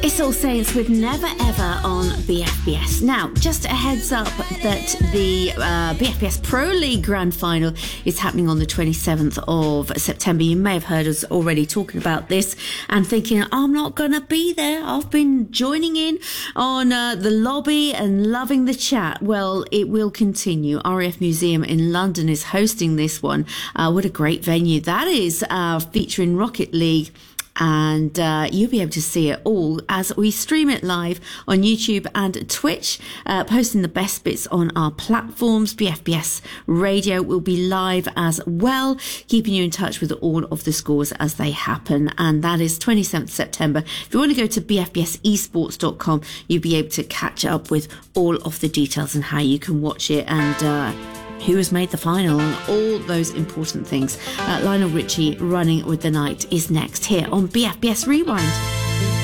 It's All Saints with Never Ever on BFBS. Now, just a heads up that the BFBS Pro League Grand Final is happening on the 27th of September. You may have heard us already talking about this and thinking, I'm not going to be there. I've been joining in on the lobby and loving the chat. Well, it will continue. RAF Museum in London is hosting this one. What a great venue that is, featuring Rocket League. And you'll be able to see it all as we stream it live on YouTube and Twitch, posting the best bits on our platforms. BFBS Radio will be live as well, keeping you in touch with all of the scores as they happen. And that is 27th September. If you want to go to bfbsesports.com, you'll be able to catch up with all of the details and how you can watch it and who has made the final and all those important things. Lionel Richie, Running with the Night, is next here on BFBS Rewind.